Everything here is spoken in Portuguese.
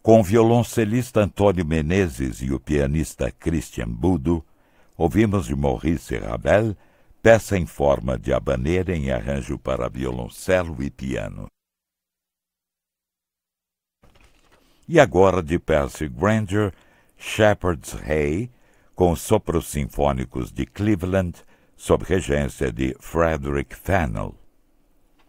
Com o violoncelista Antônio Menezes e o pianista Christian Budo, ouvimos de Maurice Ravel, peça em forma de habaneira em arranjo para violoncelo e piano. E agora de Percy Grainger, Shepherd's Hay, com os sopros sinfônicos de Cleveland, sob regência de Frederick Fennell.